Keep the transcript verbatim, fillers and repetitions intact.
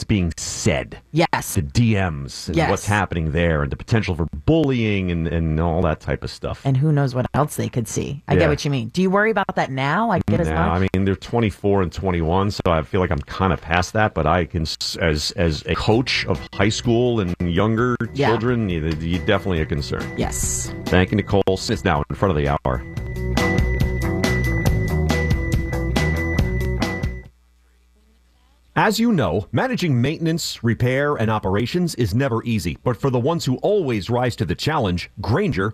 being said. Yes. The D Ms and Yes. what's happening there and the potential for bullying and, and all that type of stuff. And who knows what else they could see. I Yeah. get what you mean. Do you worry about that now? I get as Now, much. I mean, they're twenty-four and twenty-one, so I feel like I'm kind of past that. But I can, as as a coach of high school and younger Yeah. children, you, you definitely a concern. Yes. Thank you, Nicole. Sits now in front of the hour. As you know, managing maintenance, repair, and operations is never easy. But for the ones who always rise to the challenge, Grainger